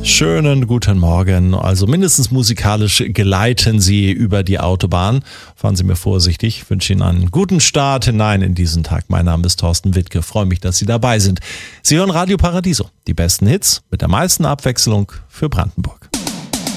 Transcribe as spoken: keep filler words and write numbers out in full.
Schönen guten Morgen. Also mindestens musikalisch geleiten Sie über die Autobahn. Fahren Sie mir vorsichtig. Ich wünsche Ihnen einen guten Start hinein in diesen Tag. Mein Name ist Thorsten Wittke. Freue mich, dass Sie dabei sind. Sie hören Radio Paradiso. Die besten Hits mit der meisten Abwechslung für Brandenburg.